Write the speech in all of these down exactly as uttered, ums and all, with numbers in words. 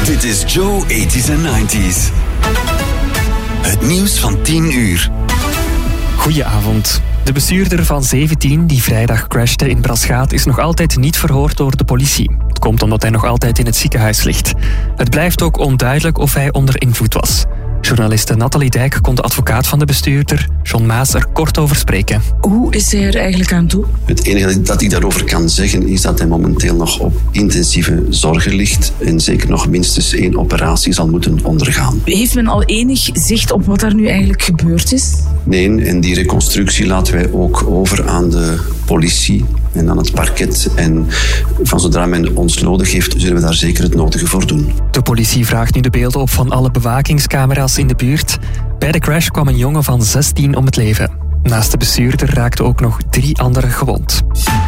Dit is Joe eighties en nineties. Het nieuws van tien uur. Goedenavond. De bestuurder van zeventien die vrijdag crashte in Braschaat is nog altijd niet verhoord door de politie. Het komt omdat hij nog altijd in het ziekenhuis ligt. Het blijft ook onduidelijk of hij onder invloed was. Journaliste Nathalie Dijk kon de advocaat van de bestuurder, John Maas, er kort over spreken. Hoe is hij er eigenlijk aan toe? Het enige dat ik daarover kan zeggen is dat hij momenteel nog op intensieve zorgen ligt en zeker nog minstens één operatie zal moeten ondergaan. Heeft men al enig zicht op wat er nu eigenlijk gebeurd is? Nee, en die reconstructie laten wij ook over aan de politie en aan het parket. En van zodra men ons nodig heeft, zullen we daar zeker het nodige voor doen. De politie vraagt nu de beelden op van alle bewakingscamera's in de buurt. Bij de crash kwam een jongen van zestien om het leven. Naast de bestuurder raakten ook nog drie anderen gewond.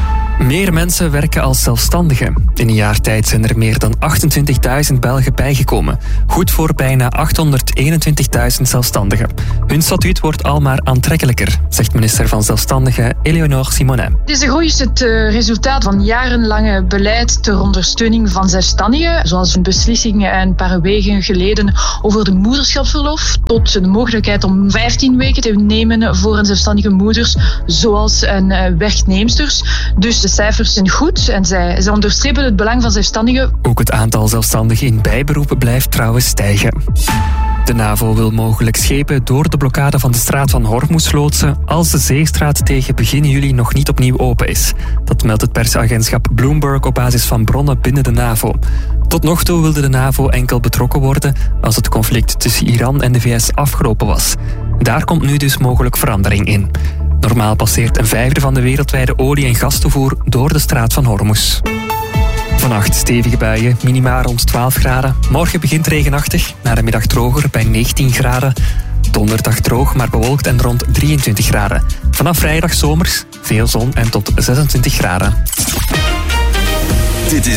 Meer mensen werken als zelfstandigen. In een jaar tijd zijn er meer dan achtentwintigduizend Belgen bijgekomen. Goed voor bijna achthonderdeenentwintigduizend zelfstandigen. Hun statuut wordt al maar aantrekkelijker, zegt minister van Zelfstandigen Eleonore Simonet. Deze groei is het resultaat van jarenlange beleid ter ondersteuning van zelfstandigen, zoals een beslissing een paar weken geleden over de moederschapsverlof, tot de mogelijkheid om vijftien weken te nemen voor een zelfstandige moeders, zoals een werknemsters. Dus de cijfers zijn goed en zij, zij onderstrepen het belang van zelfstandigen. Ook het aantal zelfstandigen in bijberoepen blijft trouwens stijgen. De NAVO wil mogelijk schepen door de blokkade van de straat van Hormuz loodsen als de zeestraat tegen begin juli nog niet opnieuw open is. Dat meldt het persagentschap Bloomberg op basis van bronnen binnen de NAVO. Tot nog toe wilde de NAVO enkel betrokken worden als het conflict tussen Iran en de V S afgelopen was. Daar komt nu dus mogelijk verandering in. Normaal passeert een vijfde van de wereldwijde olie- en gastoevoer door de straat van Hormuz. Vannacht stevige buien, minimaal rond twaalf graden. Morgen begint regenachtig, na de middag droger bij negentien graden. Donderdag droog, maar bewolkt en rond drieëntwintig graden. Vanaf vrijdag zomers, veel zon en tot zesentwintig graden. Dit is